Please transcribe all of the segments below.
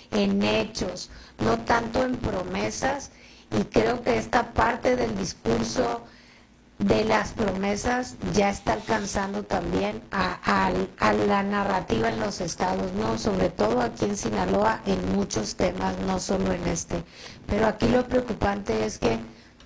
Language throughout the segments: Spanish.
en hechos, no tanto en promesas, y creo que esta parte del discurso de las promesas ya está alcanzando también a la narrativa en los estados, ¿no? Sobre todo aquí en Sinaloa, en muchos temas, no solo en este. Pero aquí lo preocupante es que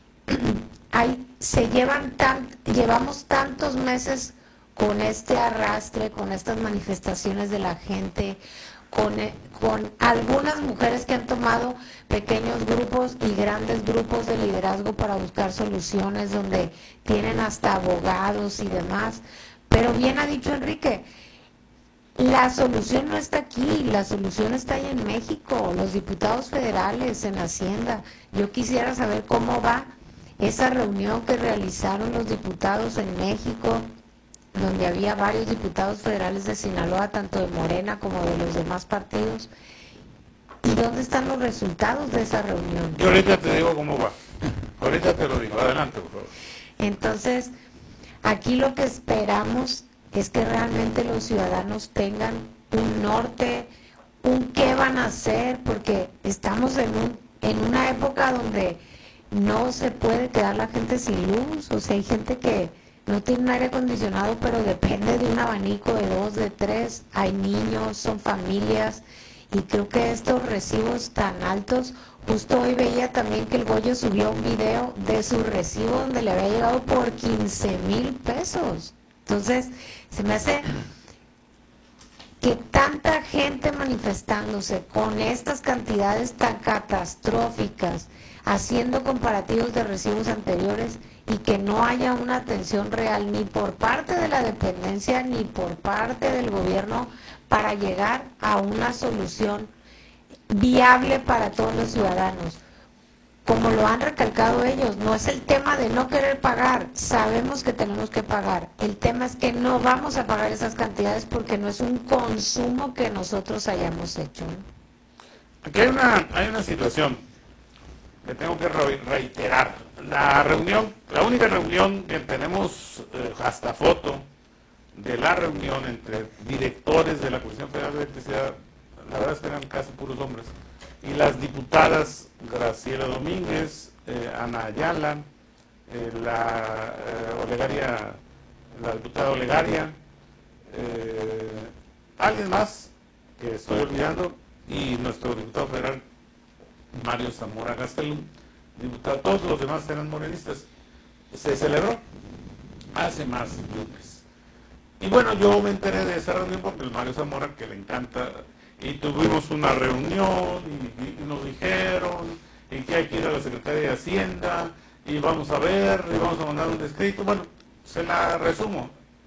llevamos tantos meses con este arrastre, con estas manifestaciones de la gente, con algunas mujeres que han tomado pequeños grupos y grandes grupos de liderazgo para buscar soluciones, donde tienen hasta abogados y demás. Pero bien ha dicho Enrique, la solución no está aquí, la solución está ahí en México, los diputados federales, en Hacienda. Yo quisiera saber cómo va esa reunión que realizaron los diputados en México, donde había varios diputados federales de Sinaloa, tanto de Morena como de los demás partidos. ¿Y dónde están los resultados de esa reunión? Yo ahorita te digo cómo va. Ahorita te lo digo. Adelante, por favor. Entonces, aquí lo que esperamos es que realmente los ciudadanos tengan un norte, un qué van a hacer, porque estamos en una época donde no se puede quedar la gente sin luz. O sea, hay gente que no tiene un aire acondicionado, pero depende de un abanico de 2, de 3. Hay niños, son familias, y creo que estos recibos tan altos, justo hoy veía también que el Goyo subió un video de su recibo donde le había llegado por 15,000 pesos. Entonces, se me hace que tanta gente manifestándose con estas cantidades tan catastróficas, haciendo comparativos de recibos anteriores, y que no haya una atención real ni por parte de la dependencia ni por parte del gobierno para llegar a una solución viable para todos los ciudadanos. Como lo han recalcado ellos, no es el tema de no querer pagar, sabemos que tenemos que pagar, el tema es que no vamos a pagar esas cantidades porque no es un consumo que nosotros hayamos hecho, ¿no? Aquí hay una situación que tengo que reiterar. La única reunión que tenemos hasta foto de la reunión entre directores de la Comisión Federal de Electricidad, la verdad es que eran casi puros hombres, y las diputadas Graciela Domínguez, Ana Ayala, la diputada Olegaria, alguien más que estoy olvidando, y nuestro diputado federal Mario Zamora Gastelum, diputado, todos los demás eran morenistas. Se celebró hace más de un mes. Y bueno, yo me enteré de esa reunión porque el Mario Zamora, que le encanta, y tuvimos una reunión y nos dijeron y que hay que ir a la Secretaría de Hacienda y vamos a ver y vamos a mandar un escrito. Bueno, se la resumo.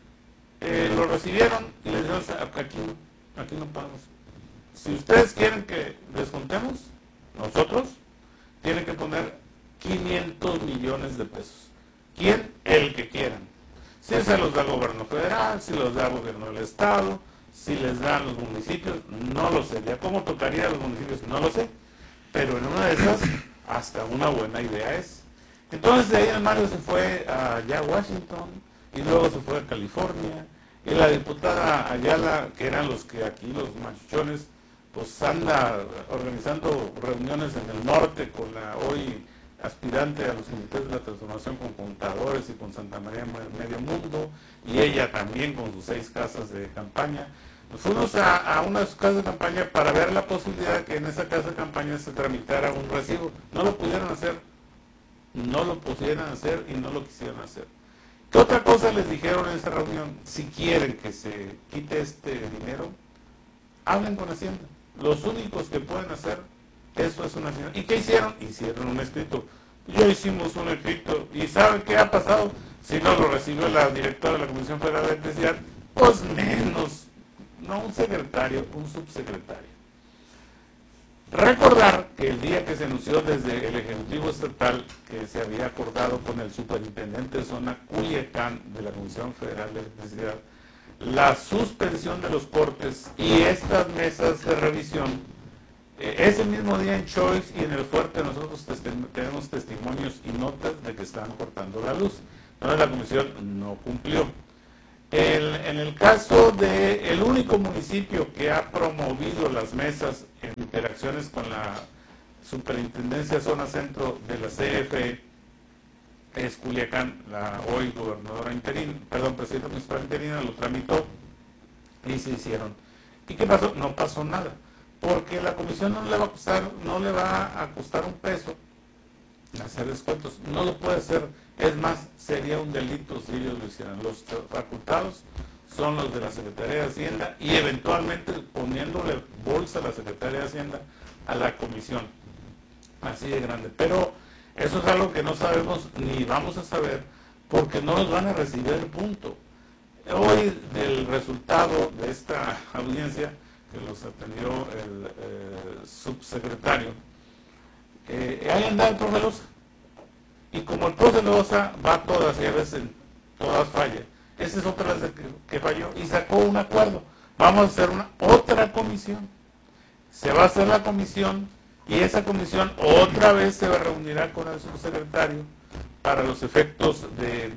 Lo recibieron y les dijeron, aquí no pagamos. Si ustedes quieren que les contemos, nosotros tienen que poner 500 millones de pesos. ¿Quién? El que quieran. Si se los da el gobierno federal, si los da el gobierno del estado, si les dan los municipios, no lo sé. Ya cómo tocaría a los municipios, no lo sé. Pero en una de esas, hasta una buena idea es. Entonces de ahí el Mario se fue allá a Washington y luego se fue a California. Y la diputada Ayala, que eran los que aquí, los machuchones, pues anda organizando reuniones en el norte con la hoy aspirante a los comités de la transformación, con contadores y con Santa María Medio Mundo, y ella también con sus 6 casas de campaña. Nos fuimos a una de sus casas de campaña para ver la posibilidad de que en esa casa de campaña se tramitara un recibo. No lo pudieron hacer y no lo quisieron hacer. ¿Qué otra cosa les dijeron en esa reunión? Si quieren que se quite este dinero, hablen con Hacienda. Los únicos que pueden hacer eso es una señal. ¿Y qué hicieron? Hicieron un escrito. Ya hicimos un escrito. ¿Y saben qué ha pasado? Si no lo recibió la directora de la Comisión Federal de Electricidad, pues menos. No un secretario, un subsecretario. Recordar que el día que se anunció desde el Ejecutivo Estatal que se había acordado con el superintendente de zona Culiacán de la Comisión Federal de Electricidad la suspensión de los cortes y estas mesas de revisión, ese mismo día en Choice y en el Fuerte nosotros tenemos testimonios y notas de que estaban cortando la luz. Entonces la comisión no cumplió. En el caso del único municipio que ha promovido las mesas en interacciones con la Superintendencia Zona Centro de la CFE es Culiacán, la hoy gobernadora interina, presidenta municipal interina, lo tramitó y se hicieron. ¿Y qué pasó? No pasó nada, porque la comisión no le va a costar un peso hacer descuentos, no lo puede hacer, es más, sería un delito si ellos lo hicieran. Los facultados son los de la Secretaría de Hacienda y eventualmente poniéndole bolsa a la Secretaría de Hacienda a la comisión, así de grande. Pero eso es algo que no sabemos ni vamos a saber porque no nos van a recibir el punto. Hoy del resultado de esta audiencia que los atendió el subsecretario, ahí anda el profe Loza. Y como el profe Loza va a todas y a veces todas falla, esa es otra vez que falló y sacó un acuerdo. Vamos a hacer otra comisión. Se va a hacer la comisión y esa comisión otra vez se reunirá con el subsecretario para los efectos de,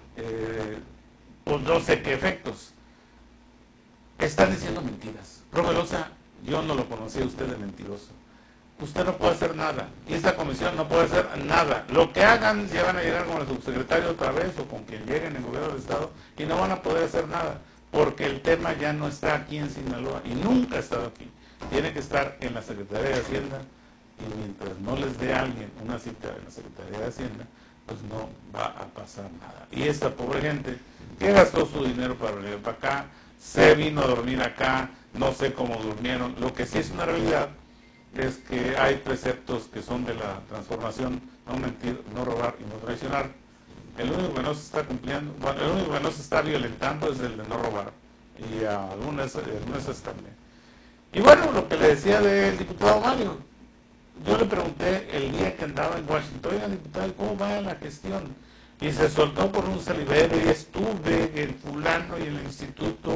pues no sé qué efectos. Están diciendo mentiras. Profe Loza, yo no lo conocía usted de mentiroso. Usted no puede hacer nada y esta comisión no puede hacer nada. Lo que hagan ya van a llegar con el subsecretario otra vez o con quien lleguen en el gobierno del estado y no van a poder hacer nada porque el tema ya no está aquí en Sinaloa y nunca ha estado aquí. Tiene que estar en la Secretaría de Hacienda y mientras no les dé a alguien una cita en la Secretaría de Hacienda, pues no va a pasar nada. Y esta pobre gente que gastó su dinero para venir para acá, se vino a dormir acá, no sé cómo durmieron. Lo que sí es una realidad es que hay preceptos que son de la transformación: no mentir, no robar y no traicionar. El único que no se está cumpliendo, bueno, el único que no se está violentando es el de no robar, y algunas también. Y bueno, lo que le decía del diputado Mario, yo le pregunté el día que andaba en Washington: oiga, diputado, ¿cómo va la gestión? Y se soltó por un salivero: y estuve en fulano y en el instituto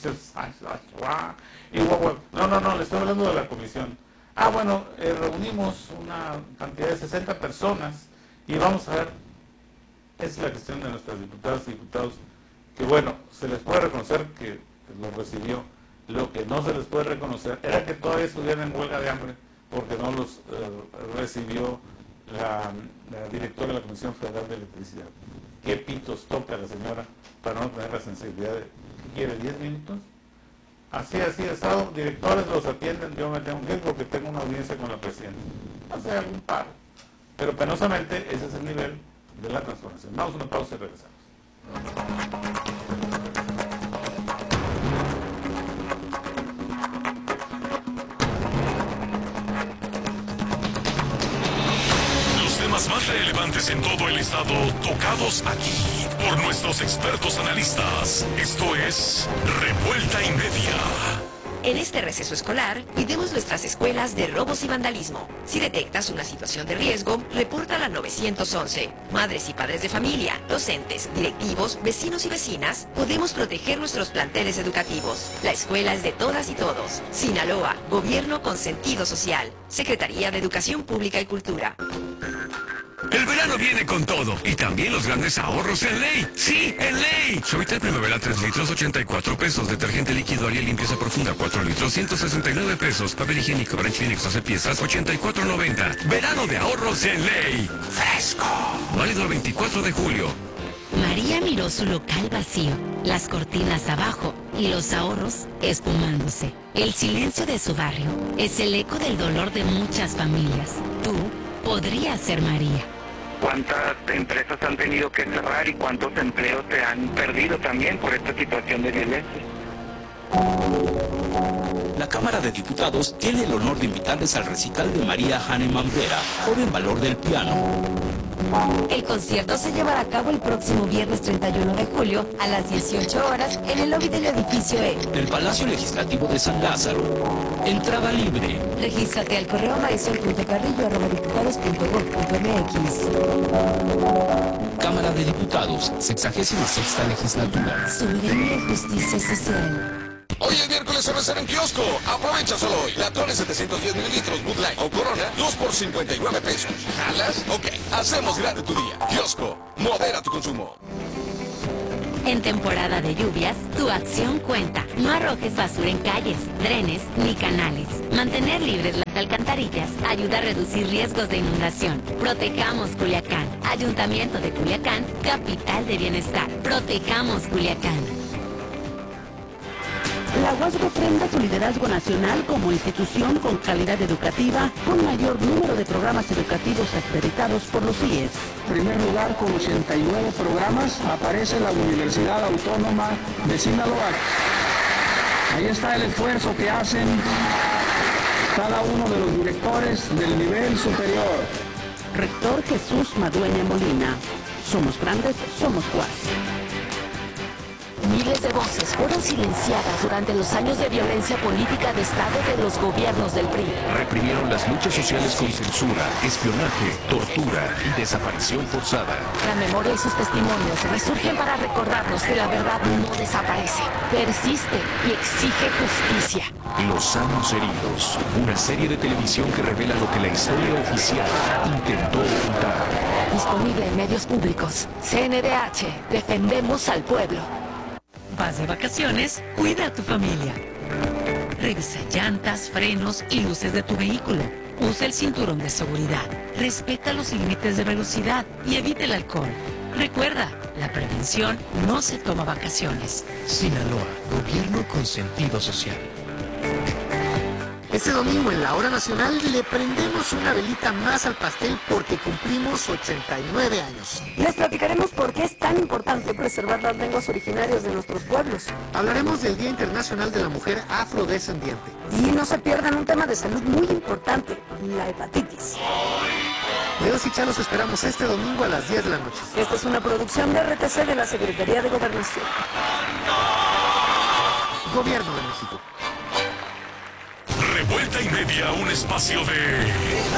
no, le estoy hablando de la comisión. Bueno, reunimos una cantidad de 60 personas y vamos a ver, es la gestión de nuestras diputadas y diputados, que bueno, se les puede reconocer que lo recibió. Lo que no se les puede reconocer era que todavía estuvieran en huelga de hambre porque no los recibió la directora de la Comisión Federal de Electricidad. ¿Qué pitos toca la señora para no tener la sensibilidad de que quiere 10 minutos? Así ha estado, directores los atienden, yo me tengo que ir porque tengo una audiencia con la presidenta. Hace algún paro. Pero penosamente ese es el nivel de la transformación. Vamos a una pausa y regresamos. Los temas más relevantes en todo el estado, tocados aquí por nuestros expertos analistas. Esto es Revuelta y Media. En este receso escolar, cuidemos nuestras escuelas de robos y vandalismo. Si detectas una situación de riesgo, repórtala al 911. Madres y padres de familia, docentes, directivos, vecinos y vecinas, podemos proteger nuestros planteles educativos. La escuela es de todas y todos. Sinaloa, Gobierno con sentido social. Secretaría de Educación Pública y Cultura. El verano viene con todo y también los grandes ahorros en Ley. ¡Sí, en Ley! Suavitel Primavera 3 litros, 84 pesos. Detergente líquido Ariel limpieza profunda 4 litros, 169 pesos. Papel higiénico Branch Kleenex 12 piezas, 84.90. Verano de ahorros en Ley. ¡Fresco! Válido el 24 de julio. María miró su local vacío, las cortinas abajo y los ahorros esfumándose. El silencio de su barrio es el eco del dolor de muchas familias. Tú podrías ser María. ¿Cuántas empresas han tenido que cerrar y cuántos empleos se han perdido también por esta situación de violencia? La Cámara de Diputados tiene el honor de invitarles al recital de María Hahnemann Vera, Joven Valor del Piano. El concierto se llevará a cabo el próximo viernes 31 de julio a las 18 horas en el lobby del edificio E. Del Palacio Legislativo de San Lázaro. Entrada libre. Regístrate al correo marisol.carrillo@diputados.mx. Cámara de Diputados, 66ª Legislatura. Soberanía y Justicia Social. Hoy el miércoles cervecera en kiosco. Aprovecha solo hoy. Latón 710 mililitros, Bud Light o Corona, 2 por 59 pesos. ¿Jalas? Ok. Hacemos grande tu día. Kiosco. Modera tu consumo. En temporada de lluvias, tu acción cuenta. No arrojes basura en calles, drenes ni canales. Mantener libres las alcantarillas ayuda a reducir riesgos de inundación. Protejamos Culiacán. Ayuntamiento de Culiacán, capital de bienestar. Protejamos Culiacán. La UAS refrenda su liderazgo nacional como institución con calidad educativa, con mayor número de programas educativos acreditados por los CIES. En primer lugar, con 89 programas, aparece la Universidad Autónoma de Sinaloa. Ahí está el esfuerzo que hacen cada uno de los directores del nivel superior. Rector Jesús Madueña Molina. Somos grandes, somos UAS. Miles de voces fueron silenciadas durante los años de violencia política de Estado de los gobiernos del PRI. Reprimieron las luchas sociales con censura, espionaje, tortura y desaparición forzada. La memoria y sus testimonios resurgen para recordarnos que la verdad no desaparece, persiste y exige justicia. Los años heridos, una serie de televisión que revela lo que la historia oficial intentó ocultar. Disponible en medios públicos. CNDH, defendemos al pueblo. Vas de vacaciones, cuida a tu familia. Revisa llantas, frenos y luces de tu vehículo. Usa el cinturón de seguridad. Respeta los límites de velocidad y evita el alcohol. Recuerda, la prevención no se toma vacaciones. Sinaloa, gobierno con sentido social. Este domingo en la hora nacional le prendemos una velita más al pastel porque cumplimos 89 años. Les platicaremos por qué es tan importante preservar las lenguas originarias de nuestros pueblos. Hablaremos del Día Internacional de la Mujer Afrodescendiente. Y no se pierdan un tema de salud muy importante, la hepatitis. Leos y Chalos esperamos este domingo a las 10 de la noche. Esta es una producción de RTC de la Secretaría de Gobernación. Gobierno de México. Revuelta y media, un espacio de...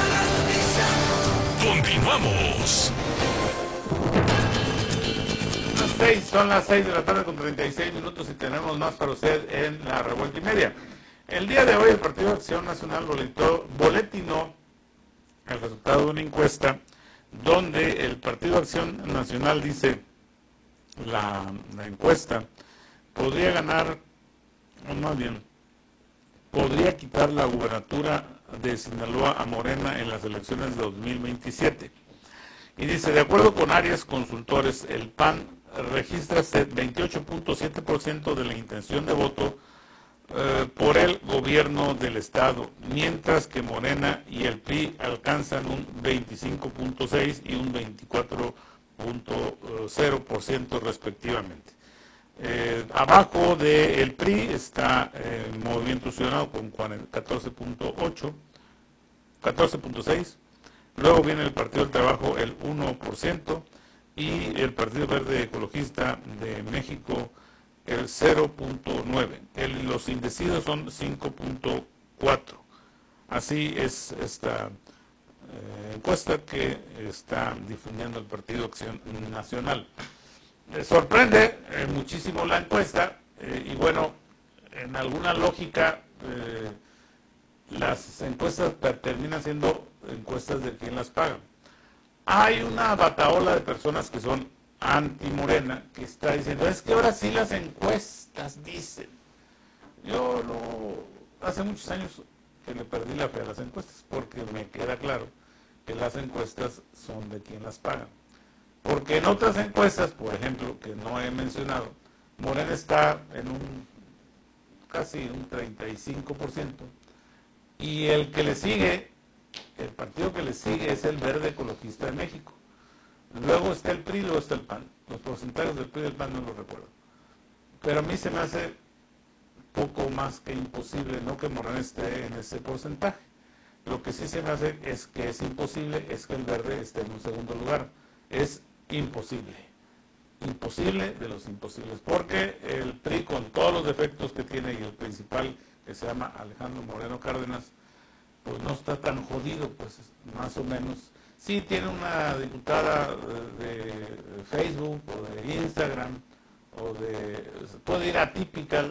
Continuamos. Son las 6 de la tarde con 36 minutos y tenemos más para usted en la Revuelta y Media. El día de hoy el Partido de Acción Nacional boletinó el resultado de una encuesta donde el Partido de Acción Nacional dice la encuesta podría ganar, o más bien, podría quitar la gubernatura de Sinaloa a Morena en las elecciones de 2027. Y dice, de acuerdo con Arias Consultores, el PAN registra 28.7% de la intención de voto por el gobierno del Estado, mientras que Morena y el PRI alcanzan un 25.6% y un 24.0% respectivamente. Abajo del PRI está Movimiento Ciudadano con 14.6%, luego viene el Partido del Trabajo el 1% y el Partido Verde Ecologista de México el 0.9%. Los indecisos son 5.4%. Así es esta encuesta que está difundiendo el Partido Acción Nacional. Sorprende muchísimo la encuesta y bueno, en alguna lógica las encuestas terminan siendo encuestas de quien las paga. Hay una batahola de personas que son anti-Morena que está diciendo, es que ahora sí las encuestas dicen. Yo hace muchos años que le perdí la fe a las encuestas porque me queda claro que las encuestas son de quien las paga. Porque en otras encuestas, por ejemplo, que no he mencionado, Morena está en casi un 35%, y el que le sigue, el partido que le sigue es el Verde Ecologista de México. Luego está el PRI, luego está el PAN. Los porcentajes del PRI y del PAN no los recuerdo. Pero a mí se me hace poco más que imposible, no que Morena esté en ese porcentaje. Lo que sí se me hace es que es imposible, es que el Verde esté en un segundo lugar. Es imposible de los imposibles, porque el PRI con todos los defectos que tiene y el principal que se llama Alejandro Moreno Cárdenas, pues no está tan jodido, pues más o menos. Sí tiene una diputada de Facebook o de Instagram, puede ir a Typical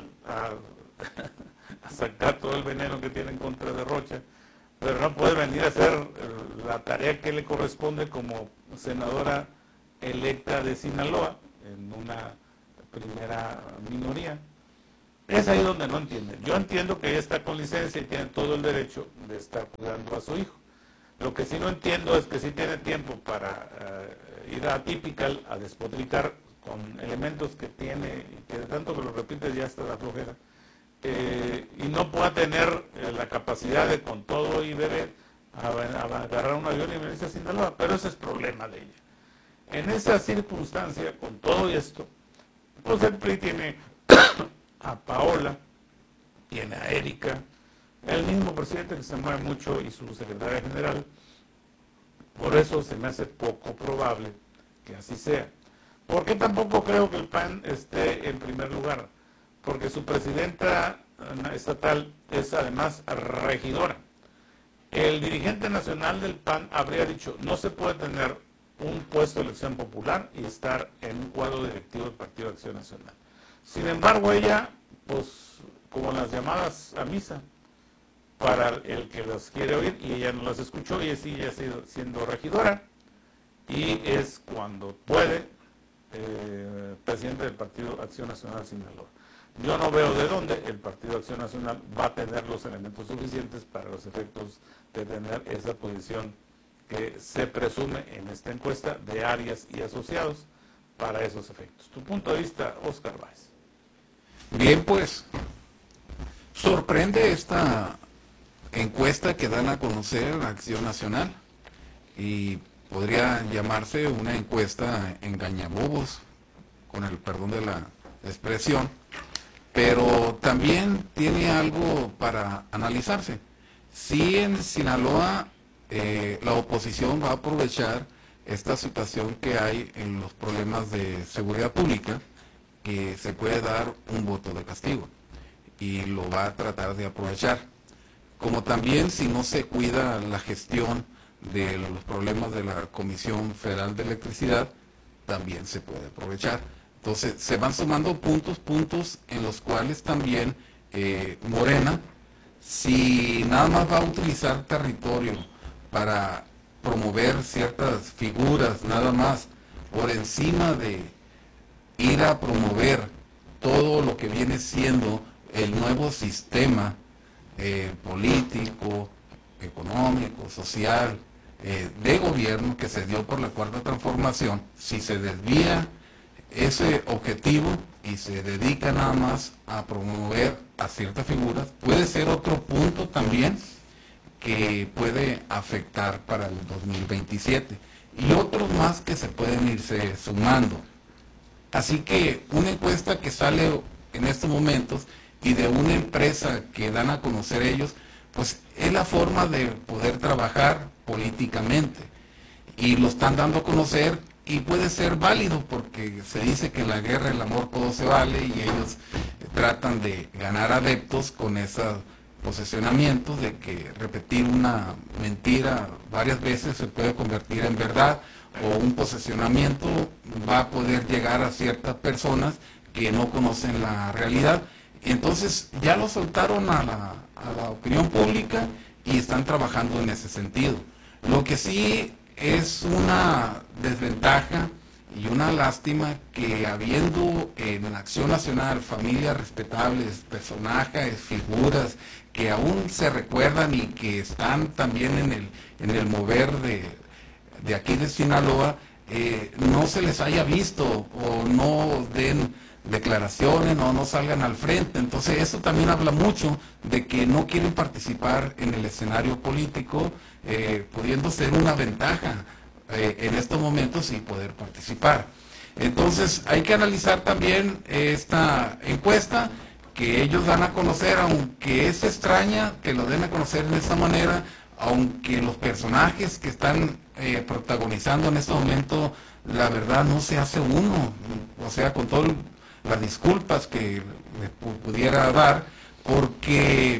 a sacar todo el veneno que tiene en contra de Rocha, pero no puede venir a hacer la tarea que le corresponde como senadora electa de Sinaloa, en una primera minoría. Es ahí donde no entienden. Yo entiendo que ella está con licencia y tiene todo el derecho de estar cuidando a su hijo. Lo que sí no entiendo es que sí tiene tiempo para ir a Typical a despotricar con elementos que tiene, y que de tanto que lo repites ya está la flojera, y no pueda tener la capacidad de con todo y beber a agarrar un avión y venirse a Sinaloa, pero ese es problema de ella. En esa circunstancia, con todo esto, pues el PRI tiene a Paola, tiene a Erika, el mismo presidente que se mueve mucho y su secretaria general. Por eso se me hace poco probable que así sea. Porque tampoco creo que el PAN esté en primer lugar, porque su presidenta estatal es además regidora. El dirigente nacional del PAN habría dicho, no se puede tener un puesto de elección popular y estar en un cuadro directivo del Partido de Acción Nacional. Sin embargo, ella, pues, como las llamadas a misa, para el que los quiere oír, y ella no las escuchó, y sigue siendo regidora, y es cuando puede presidente del Partido Acción Nacional Sinaloa. Yo no veo de dónde el Partido Acción Nacional va a tener los elementos suficientes para los efectos de tener esa posición que se presume en esta encuesta de Arias y asociados para esos efectos. Tu punto de vista, Óscar Báez. Bien, pues, sorprende esta encuesta que dan a conocer Acción Nacional y podría llamarse una encuesta engañabobos, con el perdón de la expresión, pero también tiene algo para analizarse. Si en Sinaloa la oposición va a aprovechar esta situación que hay en los problemas de seguridad pública, que se puede dar un voto de castigo, y lo va a tratar de aprovechar. Como también si no se cuida la gestión de los problemas de la Comisión Federal de Electricidad, también se puede aprovechar. Entonces se van sumando puntos en los cuales también Morena, si nada más va a utilizar territorio para promover ciertas figuras, nada más, por encima de ir a promover todo lo que viene siendo el nuevo sistema político, económico, social, de gobierno que se dio por la Cuarta Transformación, si se desvía ese objetivo y se dedica nada más a promover a ciertas figuras, puede ser otro punto también que puede afectar para el 2027 y otros más que se pueden irse sumando. Así que una encuesta que sale en estos momentos y de una empresa que dan a conocer ellos, pues es la forma de poder trabajar políticamente y lo están dando a conocer y puede ser válido porque se dice que en la guerra, el amor, todo se vale y ellos tratan de ganar adeptos con esos posesionamientos de que repetir una mentira varias veces se puede convertir en verdad, o un posesionamiento va a poder llegar a ciertas personas que no conocen la realidad. Entonces ya lo soltaron a la opinión pública y están trabajando en ese sentido. Lo que sí es una desventaja y una lástima que habiendo en Acción Nacional familias respetables, personajes, figuras que aún se recuerdan y que están también en el mover de aquí de Sinaloa, no se les haya visto o no den declaraciones, no salgan al frente. Entonces eso también habla mucho de que no quieren participar en el escenario político, pudiendo ser una ventaja en estos momentos y poder participar. Entonces hay que analizar también esta encuesta que ellos dan a conocer, aunque es extraña que lo den a conocer de esta manera, aunque los personajes que están protagonizando en este momento, la verdad no se hace uno, o sea, con todas las disculpas que le pudiera dar, porque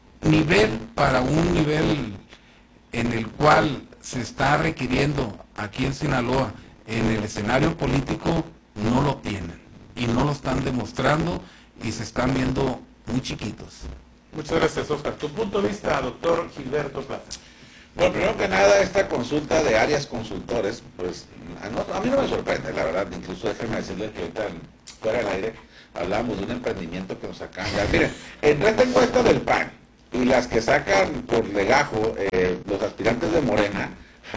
para un nivel en el cual se está requiriendo aquí en Sinaloa, en el escenario político, no lo tienen y no lo están demostrando y se están viendo muy chiquitos. Muchas gracias, Óscar. Tu punto de vista, doctor Gilberto Plata. Bueno, primero que nada, esta consulta de Arias Consultores, pues a mí no me sorprende, la verdad. Incluso déjenme decirles que ahorita fuera del aire, hablábamos de un emprendimiento que nos acaban de dar. Miren, entre esta encuesta del PAN y las que sacan por legajo los aspirantes de Morena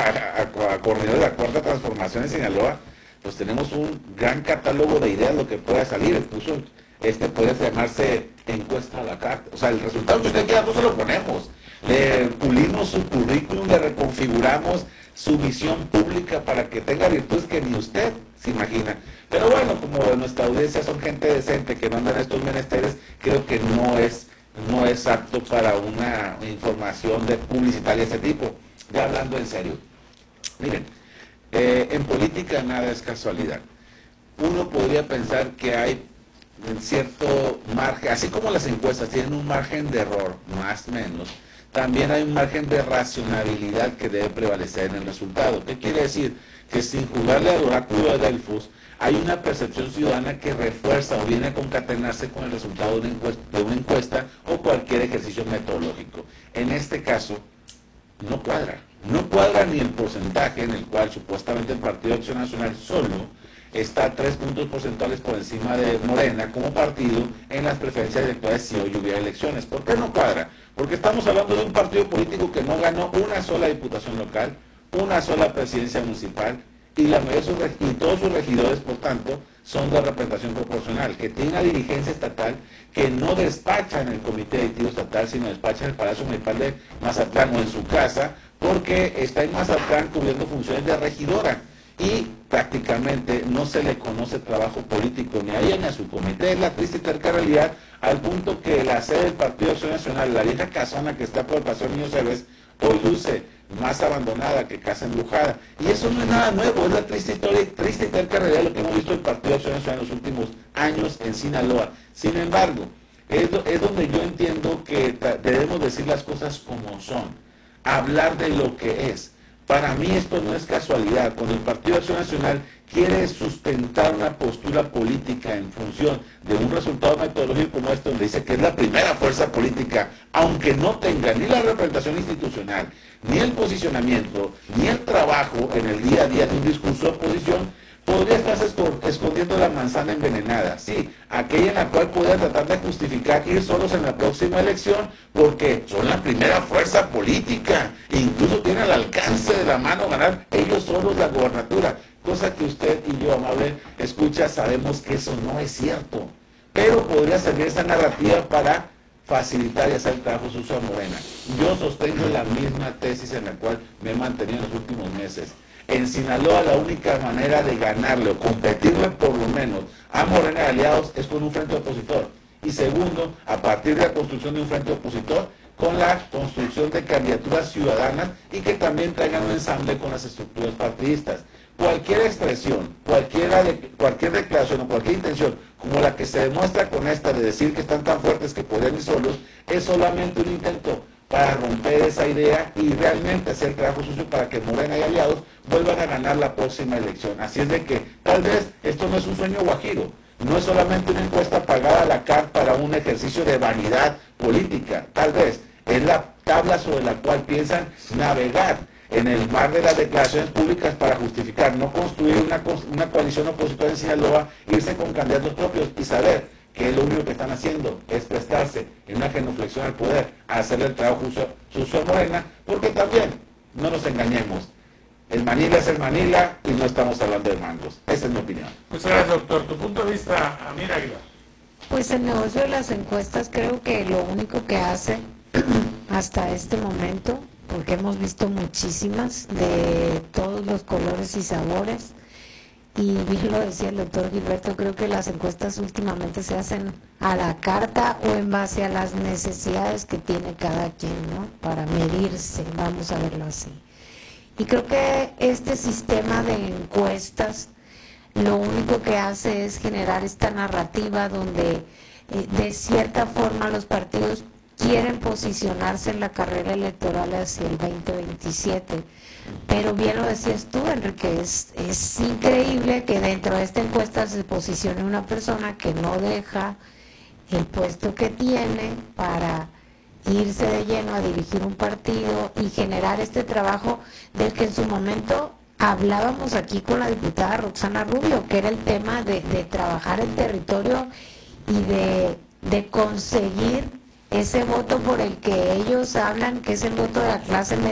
a coordinador de la Cuarta Transformación en Sinaloa, pues tenemos un gran catálogo de ideas lo que pueda salir. Incluso puede llamarse encuesta a la carta. O sea, el resultado que usted quiera, nosotros lo ponemos. Le pulimos su currículum, le reconfiguramos su visión pública para que tenga virtudes que ni usted se imagina. Pero bueno, como nuestra audiencia son gente decente que mandan estos menesteres, creo que no es apto para una información de publicitaria de ese tipo. Ya hablando en serio. Miren, en política nada es casualidad. Uno podría pensar que hay en cierto margen, así como las encuestas tienen un margen de error, más o menos, también hay un margen de racionalidad que debe prevalecer en el resultado. ¿Qué quiere decir? Que sin jugarle al oráculo de Delfos, hay una percepción ciudadana que refuerza o viene a concatenarse con el resultado de una encuesta o cualquier ejercicio metodológico. En este caso, no cuadra. No cuadra ni el porcentaje en el cual supuestamente el Partido Acción Nacional solo está 3 puntos porcentuales por encima de Morena como partido en las preferencias electorales si hoy hubiera elecciones. ¿Por qué no cuadra? Porque estamos hablando de un partido político que no ganó una sola diputación local, una sola presidencia municipal y todos sus regidores, por tanto, son de representación proporcional, que tiene una dirigencia estatal que no despacha en el Comité Directivo Estatal, sino despacha en el Palacio Municipal de Mazatlán o en su casa, porque está en Mazatlán cubriendo funciones de regidora. Y prácticamente no se le conoce trabajo político ni a ella ni a su comité. Es la triste y terca realidad, al punto que la sede del Partido Acción Nacional, la vieja casona que está por el Paseo Niños Héroes, hoy luce más abandonada que casa embrujada. Y eso no es nada nuevo, es la triste y terca realidad de lo que hemos visto el Partido Acción Nacional en los últimos años en Sinaloa. Sin embargo, es donde yo entiendo que debemos decir las cosas como son, hablar de lo que es. Para mí esto no es casualidad. Cuando el Partido Acción Nacional quiere sustentar una postura política en función de un resultado metodológico como este, donde dice que es la primera fuerza política, aunque no tenga ni la representación institucional, ni el posicionamiento, ni el trabajo en el día a día de un discurso de oposición, podría estarse escondiendo la manzana envenenada, sí, aquella en la cual podría tratar de justificar ir solos en la próxima elección porque son la primera fuerza política, incluso tienen al alcance de la mano ganar ellos solos la gobernatura, cosa que usted y yo, amable escucha, sabemos que eso no es cierto, pero podría servir esa narrativa para facilitar y hacer el trabajo sucio a Morena. Yo sostengo la misma tesis en la cual me he mantenido en los últimos meses. En Sinaloa la única manera de ganarle o competirle por lo menos a Morena y aliados es con un frente opositor. Y segundo, a partir de la construcción de un frente opositor, con la construcción de candidaturas ciudadanas y que también traigan un ensamble con las estructuras partidistas. Cualquier expresión, cualquier declaración o cualquier intención, como la que se demuestra con esta de decir que están tan fuertes que podrían ir solos, es solamente un intento para romper esa idea y realmente hacer el trabajo sucio para que Morena y aliados vuelvan a ganar la próxima elección. Así es de que tal vez esto no es un sueño guajiro, no es solamente una encuesta pagada a la CAR para un ejercicio de vanidad política, tal vez es la tabla sobre la cual piensan navegar en el mar de las declaraciones públicas para justificar no construir una coalición opositora en Sinaloa, irse con candidatos propios y saber que lo único que están haciendo es prestarse en una genuflexión al poder a hacerle el trabajo sucio a Morena, porque también, no nos engañemos, el Manila es el Manila y no estamos hablando de mangos. Esa es mi opinión. Muchas gracias, doctor. Tu punto de vista, Amir Aguilar. Pues el negocio de las encuestas creo que lo único que hace hasta este momento, porque hemos visto muchísimas de todos los colores y sabores, y bien lo decía el doctor Gilberto, creo que las encuestas últimamente se hacen a la carta o en base a las necesidades que tiene cada quien, ¿no? Para medirse, vamos a verlo así. Y creo que este sistema de encuestas lo único que hace es generar esta narrativa donde de cierta forma los partidos quieren posicionarse en la carrera electoral hacia el 2027. Pero bien lo decías tú, Enrique, es increíble que dentro de esta encuesta se posicione una persona que no deja el puesto que tiene para irse de lleno a dirigir un partido y generar este trabajo del que en su momento hablábamos aquí con la diputada Roxana Rubio, que era el tema de trabajar el territorio y de conseguir ese voto por el que ellos hablan, que es el voto de la clase media